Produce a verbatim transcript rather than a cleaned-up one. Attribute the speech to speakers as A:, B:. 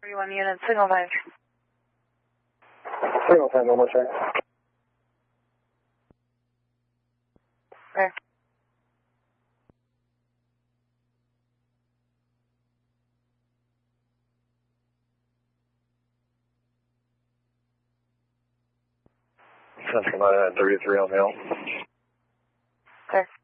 A: One unit, signal time.
B: Signal time, one more check.
A: Okay.
B: Central nine thirty-three on the L.
A: Okay.